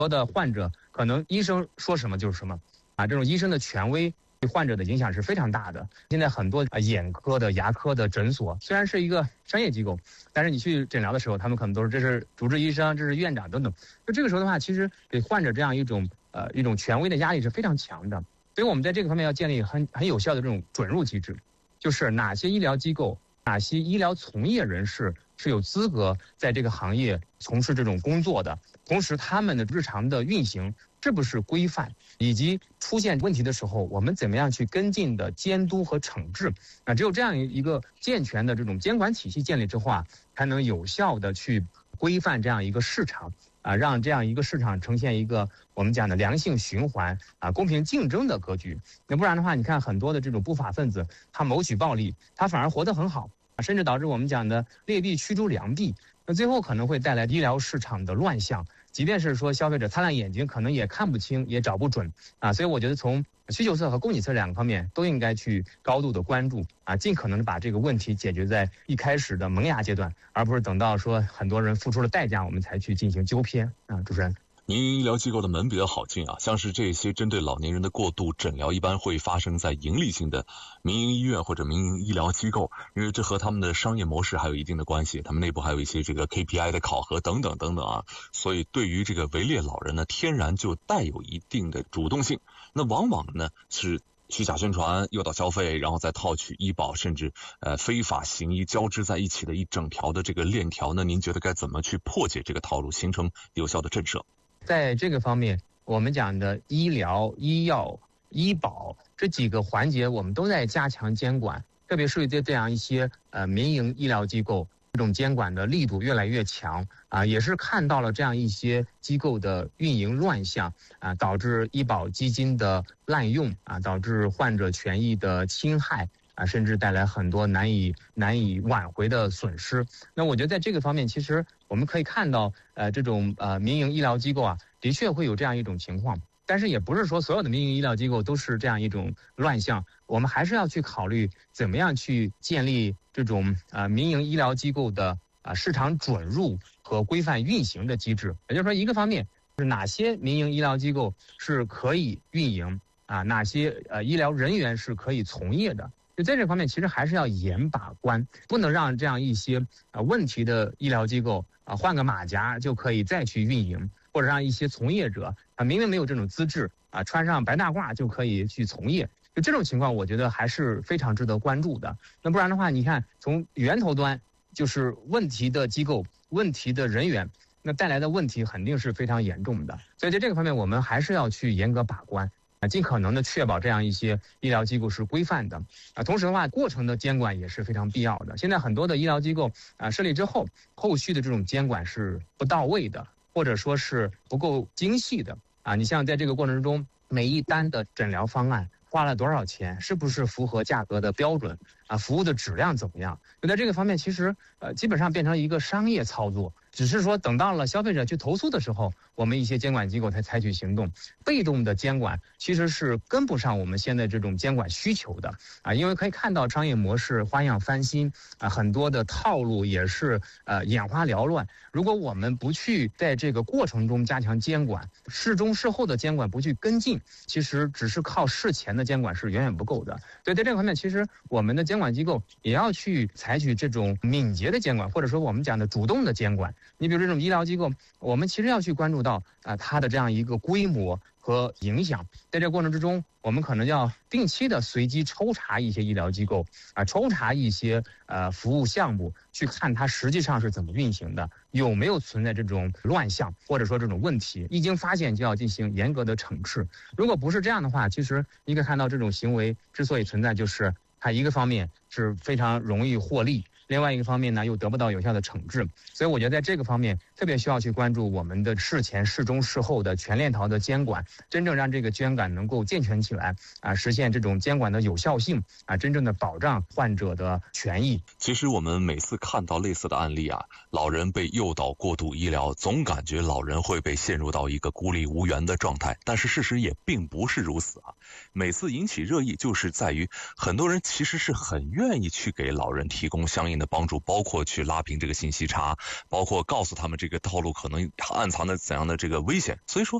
多的患者可能医生说什么就是什么啊，这种医生的权威对患者的影响是非常大的。现在很多眼科的、牙科的诊所虽然是一个商业机构，但是你去诊疗的时候，他们可能都是这是主治医生，这是院长等等。就这个时候的话，其实给患者这样一种权威的压力是非常强的。所以我们在这个方面要建立很有效的这种准入机制，就是哪些医疗机构、哪些医疗从业人士是有资格在这个行业从事这种工作的，同时他们的日常的运行是不是规范，以及出现问题的时候我们怎么样去跟进的监督和惩治。只有这样一个健全的这种监管体系建立之后才能有效的去规范这样一个市场让这样一个市场呈现一个我们讲的良性循环公平竞争的格局。那不然的话，你看很多的这种不法分子，他谋取暴利，他反而活得很好甚至导致我们讲的劣币驱逐良币，那最后可能会带来医疗市场的乱象。即便是说消费者擦亮眼睛，可能也看不清，也找不准所以我觉得从需求侧和供给侧两个方面都应该去高度的关注尽可能的把这个问题解决在一开始的萌芽阶段，而不是等到说很多人付出了代价，我们才去进行纠偏主持人。 民营医疗机构的门比较好进像是这些针对老年人的过度诊疗，一般会发生在盈利性的民营医院或者民营医疗机构，因为这和他们的商业模式还有一定的关系，他们内部还有一些这个 KPI 的考核等等等等所以对于这个围猎老人呢，天然就带有一定的主动性。那往往呢是虚假宣传、诱导消费，然后再套取医保，甚至非法行医交织在一起的一整条的这个链条呢，您觉得该怎么去破解这个套路，形成有效的震慑？ 在这个方面，我们讲的医疗、医药、医保这几个环节，我们都在加强监管，特别是对这样一些民营医疗机构，这种监管的力度越来越强也是看到了这样一些机构的运营乱象导致医保基金的滥用导致患者权益的侵害甚至带来很多难以挽回的损失。那我觉得在这个方面，其实我们可以看到，这种民营医疗机构的确会有这样一种情况，但是也不是说所有的民营医疗机构都是这样一种乱象。我们还是要去考虑怎么样去建立这种民营医疗机构的市场准入和规范运行的机制。也就是说，一个方面是哪些民营医疗机构是可以运营哪些医疗人员是可以从业的。就在这方面，其实还是要严把关，不能让这样一些问题的医疗机构换个马甲就可以再去运营，或者让一些从业者明明没有这种资质穿上白大褂就可以去从业。就这种情况，我觉得还是非常值得关注的。那不然的话，你看从源头端，就是问题的机构、问题的人员，那带来的问题肯定是非常严重的。所以在这个方面，我们还是要去严格把关。尽可能的确保这样一些医疗机构是规范的同时的话，过程的监管也是非常必要的。现在很多的医疗机构设立之后，后续的这种监管是不到位的，或者说是不够精细的你像在这个过程中，每一单的诊疗方案花了多少钱，是不是符合价格的标准服务的质量怎么样？就在这个方面，其实基本上变成一个商业操作，只是说等到了消费者去投诉的时候，我们一些监管机构才采取行动。被动的监管其实是跟不上我们现在这种监管需求的因为可以看到商业模式花样翻新很多的套路也是眼花缭乱。如果我们不去在这个过程中加强监管，事中事后的监管不去跟进，其实只是靠事前的监管是远远不够的。所以在这个方面，其实我们的监管机构也要去采取这种敏捷的监管，或者说我们讲的主动的监管。你比如这种医疗机构，我们其实要去关注到它的这样一个规模和影响。在这个过程之中，我们可能要定期的随机抽查一些医疗机构抽查一些服务项目，去看它实际上是怎么运行的，有没有存在这种乱象或者说这种问题，一经发现就要进行严格的惩治。如果不是这样的话，其实你可以看到这种行为之所以存在，就是它一个方面是非常容易获利，另外一个方面呢又得不到有效的惩治。所以我觉得在这个方面特别需要去关注我们的事前事中事后的全链条的监管，真正让这个监管能够健全起来实现这种监管的有效性真正的保障患者的权益。 其实我们每次看到类似的案例老人被诱导过度医疗，总感觉老人会被陷入到一个孤立无援的状态，但是事实也并不是如此每次引起热议就是在于很多人其实是很愿意去给老人提供相应的帮助，包括去拉平这个信息差，包括告诉他们这个道路可能暗藏着怎样的这个危险。所以说